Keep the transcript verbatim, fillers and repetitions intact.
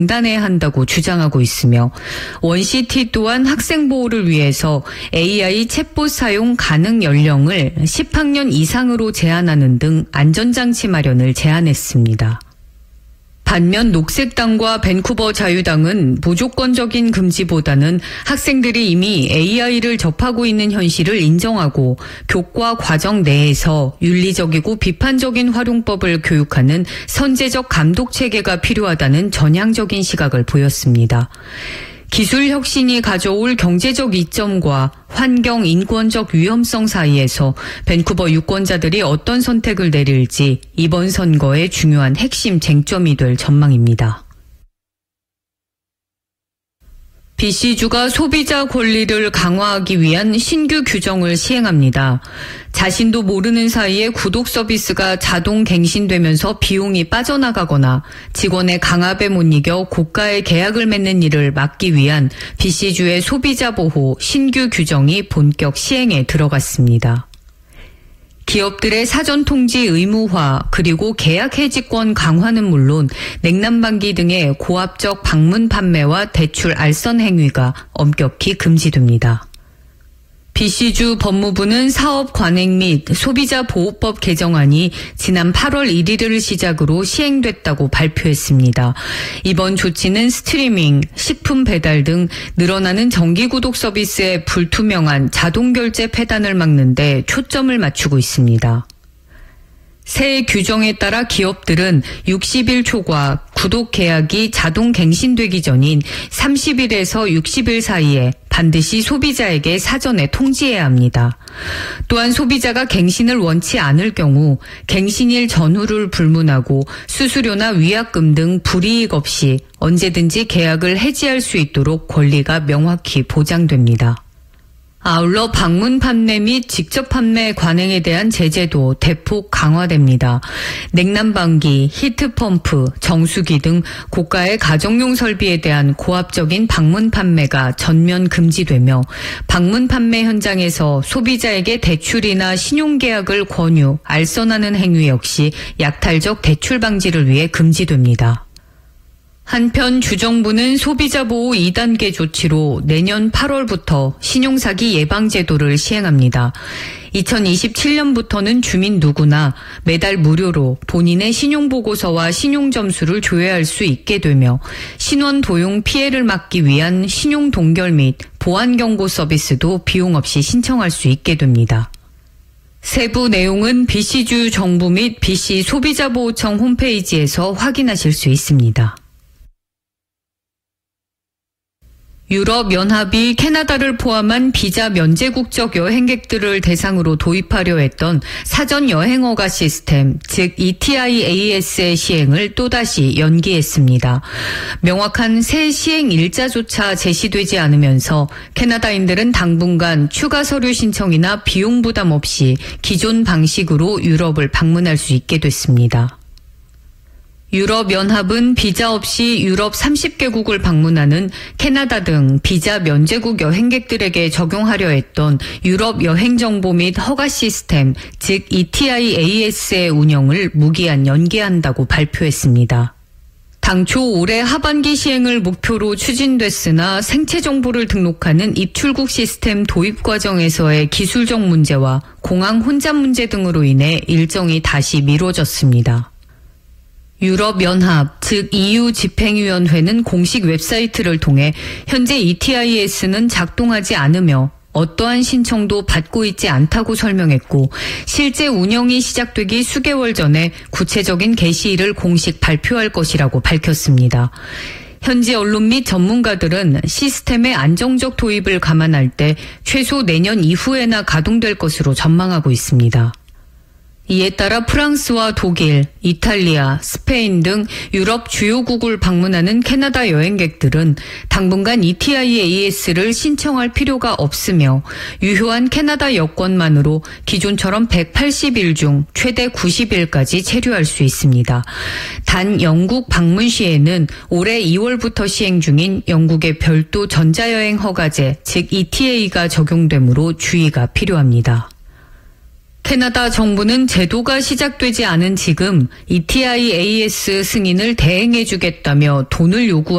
중단해야 한다고 주장하고 있으며 원시티 또한 학생 보호를 위해서 에이아이 챗봇 사용 가능 연령을 십 학년 이상으로 제한하는 등 안전장치 마련을 제안했습니다. 반면 녹색당과 밴쿠버 자유당은 무조건적인 금지보다는 학생들이 이미 에이아이를 접하고 있는 현실을 인정하고 교과 과정 내에서 윤리적이고 비판적인 활용법을 교육하는 선제적 감독 체계가 필요하다는 전향적인 시각을 보였습니다. 기술 혁신이 가져올 경제적 이점과 환경 인권적 위험성 사이에서 밴쿠버 유권자들이 어떤 선택을 내릴지 이번 선거의 중요한 핵심 쟁점이 될 전망입니다. 비씨주가 소비자 권리를 강화하기 위한 신규 규정을 시행합니다. 자신도 모르는 사이에 구독 서비스가 자동 갱신되면서 비용이 빠져나가거나 직원의 강압에 못 이겨 고가의 계약을 맺는 일을 막기 위한 비씨주의 소비자 보호 신규 규정이 본격 시행에 들어갔습니다. 기업들의 사전 통지 의무화 그리고 계약 해지권 강화는 물론 냉난방기 등의 고압적 방문 판매와 대출 알선 행위가 엄격히 금지됩니다. 비씨주 법무부는 사업 관행 및 소비자 보호법 개정안이 지난 팔월 일일을 시작으로 시행됐다고 발표했습니다. 이번 조치는 스트리밍, 식품 배달 등 늘어나는 정기구독 서비스의 불투명한 자동결제 폐단을 막는 데 초점을 맞추고 있습니다. 새 규정에 따라 기업들은 육십 일 초과 구독 계약이 자동 갱신되기 전인 삼십 일에서 육십 일 사이에 반드시 소비자에게 사전에 통지해야 합니다. 또한 소비자가 갱신을 원치 않을 경우 갱신일 전후를 불문하고 수수료나 위약금 등 불이익 없이 언제든지 계약을 해지할 수 있도록 권리가 명확히 보장됩니다. 아울러 방문 판매 및 직접 판매 관행에 대한 제재도 대폭 강화됩니다. 냉난방기, 히트펌프, 정수기 등 고가의 가정용 설비에 대한 고압적인 방문 판매가 전면 금지되며 방문 판매 현장에서 소비자에게 대출이나 신용계약을 권유, 알선하는 행위 역시 약탈적 대출 방지를 위해 금지됩니다. 한편 주정부는 소비자 보호 이 단계 조치로 내년 팔월부터 신용사기 예방제도를 시행합니다. 이천이십칠 년부터는 주민 누구나 매달 무료로 본인의 신용보고서와 신용점수를 조회할 수 있게 되며 신원 도용 피해를 막기 위한 신용동결 및 보안경고 서비스도 비용 없이 신청할 수 있게 됩니다. 세부 내용은 비씨주 정부 및 비씨 소비자보호청 홈페이지에서 확인하실 수 있습니다. 유럽연합이 캐나다를 포함한 비자 면제 국적 여행객들을 대상으로 도입하려 했던 사전 여행허가 시스템, 즉 이티아이에이에스의 시행을 또다시 연기했습니다. 명확한 새 시행 일자조차 제시되지 않으면서 캐나다인들은 당분간 추가 서류 신청이나 비용 부담 없이 기존 방식으로 유럽을 방문할 수 있게 됐습니다. 유럽연합은 비자 없이 유럽 삼십 개국을 방문하는 캐나다 등 비자 면제국 여행객들에게 적용하려 했던 유럽 여행정보 및 허가 시스템, 즉 이티아이에이에스의 운영을 무기한 연기한다고 발표했습니다. 당초 올해 하반기 시행을 목표로 추진됐으나 생체 정보를 등록하는 입출국 시스템 도입 과정에서의 기술적 문제와 공항 혼잡 문제 등으로 인해 일정이 다시 미뤄졌습니다. 유럽연합, 즉 이유 집행위원회는 공식 웹사이트를 통해 현재 이티아이에스는 작동하지 않으며 어떠한 신청도 받고 있지 않다고 설명했고 실제 운영이 시작되기 수개월 전에 구체적인 개시일을 공식 발표할 것이라고 밝혔습니다. 현지 언론 및 전문가들은 시스템의 안정적 도입을 감안할 때 최소 내년 이후에나 가동될 것으로 전망하고 있습니다. 이에 따라 프랑스와 독일, 이탈리아, 스페인 등 유럽 주요국을 방문하는 캐나다 여행객들은 당분간 이티아이에이에스를 신청할 필요가 없으며 유효한 캐나다 여권만으로 기존처럼 백팔십 일 중 최대 구십 일까지 체류할 수 있습니다. 단 영국 방문 시에는 올해 이월부터 시행 중인 영국의 별도 전자여행 허가제, 즉 이티에이가 적용되므로 주의가 필요합니다. 캐나다 정부는 제도가 시작되지 않은 지금 이티아이에이에스 승인을 대행해주겠다며 돈을 요구하는